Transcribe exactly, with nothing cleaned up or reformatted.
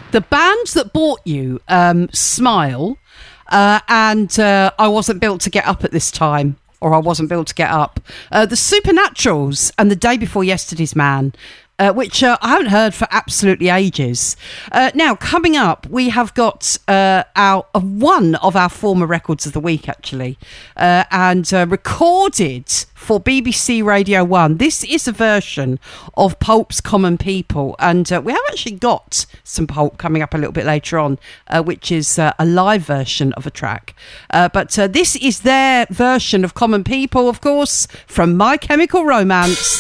The band that bought you, um, Smile, uh, and uh, I Wasn't Built to Get Up at This Time, or I Wasn't Built to Get Up. Uh, the Supernaturals and The Day Before Yesterday's Man, uh, which uh, I haven't heard for absolutely ages. Uh, now, coming up, we have got uh, our uh, one of our former records of the week, actually, uh, and uh, recorded for B B C Radio one. This is a version of Pulp's Common People, and uh, we have actually got some Pulp coming up a little bit later on, uh, which is uh, a live version of a track. Uh, but uh, this is their version of Common People, of course, from My Chemical Romance.